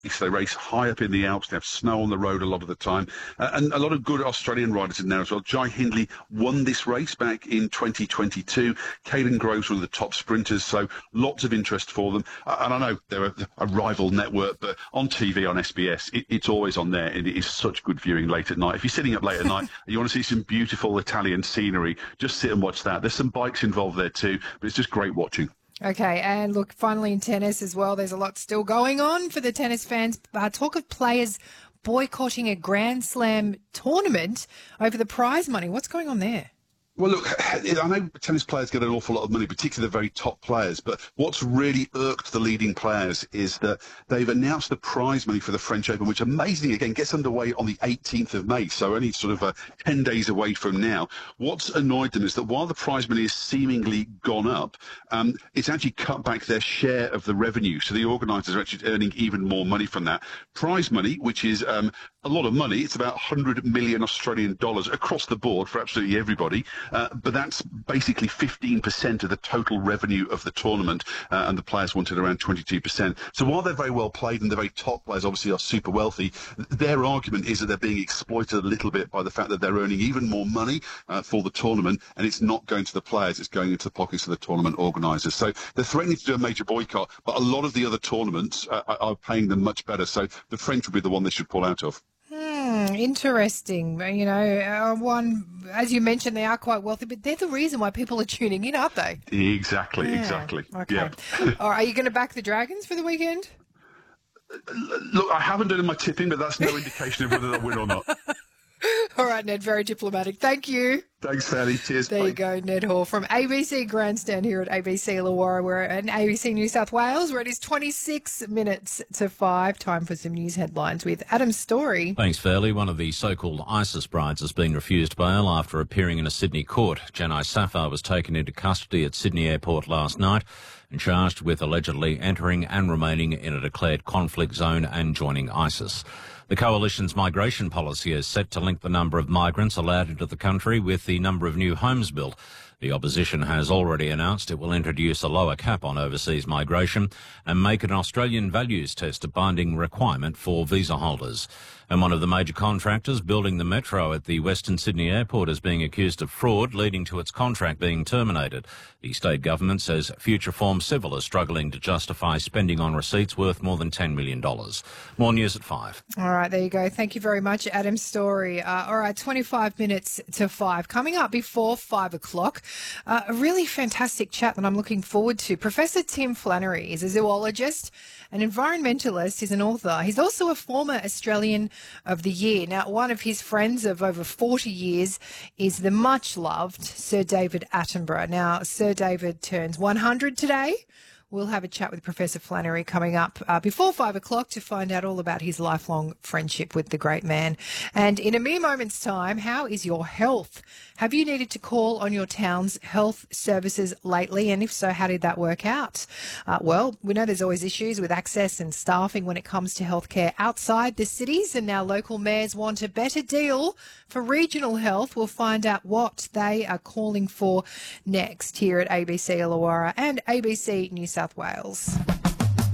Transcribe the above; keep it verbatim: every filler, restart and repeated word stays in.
They race high up in the Alps. They have snow on the road a lot of the time. Uh, and a lot of good Australian riders in there as well. Jai Hindley won this race back in twenty twenty-two. Caden Groves, one of the top sprinters, so lots of interest for them. Uh, and I know they're a, a rival network, but on T V, on S B S, it, it's always on there, and it is such good viewing late at night. If you're sitting up late at night and you want to see some beautiful Italian scenery, just sit and watch that. There's some bikes involved there too, but it's just great watching. Okay, and look, finally in tennis as well, there's a lot still going on for the tennis fans. Uh, talk of players boycotting a Grand Slam tournament over the prize money. What's going on there? Well, look, I know tennis players get an awful lot of money, particularly the very top players, but what's really irked the leading players is that they've announced the prize money for the French Open, which amazingly, again, gets underway on the eighteenth of May, so only sort of uh, ten days away from now. What's annoyed them is that while the prize money has seemingly gone up, um, it's actually cut back their share of the revenue, so the organisers are actually earning even more money from that. Prize money, which is um, a lot of money, it's about one hundred million Australian dollars across the board for absolutely everybody. Uh, but that's basically fifteen percent of the total revenue of the tournament, uh, and the players wanted around twenty-two percent. So while they're very well played and the very top players obviously are super wealthy, their argument is that they're being exploited a little bit by the fact that they're earning even more money uh, for the tournament, and it's not going to the players, it's going into the pockets of the tournament organisers. So they're threatening to do a major boycott, but a lot of the other tournaments uh, are paying them much better. So the French would be the one they should pull out of. Hmm, interesting. You know, uh, one, as you mentioned, they are quite wealthy, but they're the reason why people are tuning in, aren't they? Exactly, yeah. exactly. Okay. Yeah. All right, are you going to back the Dragons for the weekend? Look, I haven't done my tipping, but that's no indication of whether they'll win or not. All right, Ned, very diplomatic. Thank you. Thanks, Fanny. Cheers. There Bye. you go, Ned Hall from A B C Grandstand here at A B C Illawarra. We're at A B C New South Wales, where it is twenty-six minutes to five. Time for some news headlines with Adam Story. Thanks, Fairley. One of the so-called ISIS brides has been refused bail after appearing in a Sydney court. Janai Safar was taken into custody at Sydney Airport last night and charged with allegedly entering and remaining in a declared conflict zone and joining ISIS. The Coalition's migration policy is set to link the number of migrants allowed into the country with the number of new homes built. The opposition has already announced it will introduce a lower cap on overseas migration and make an Australian values test a binding requirement for visa holders. And one of the major contractors building the metro at the Western Sydney Airport is being accused of fraud, leading to its contract being terminated. The state government says Future Form Civil is struggling to justify spending on receipts worth more than ten million dollars. More news at five. All right, there you go. Thank you very much, Adam Story. Uh, all right, twenty-five minutes to five. Coming up before five o'clock, uh, a really fantastic chat that I'm looking forward to. Professor Tim Flannery is a zoologist, an environmentalist, he's an author. He's also a former Australian of the Year. Now, one of his friends of over forty years is the much-loved Sir David Attenborough. Now, Sir David turns one hundred today. We'll have a chat with Professor Flannery coming up uh, before five o'clock to find out all about his lifelong friendship with the great man. And in a mere moment's time, how is your health? Have you needed to call on your town's health services lately? And if so, how did that work out? Uh, well, we know there's always issues with access and staffing when it comes to healthcare outside the cities, and now local mayors want a better deal for regional health. We'll find out what they are calling for next here at A B C Illawarra and A B C New South Wales.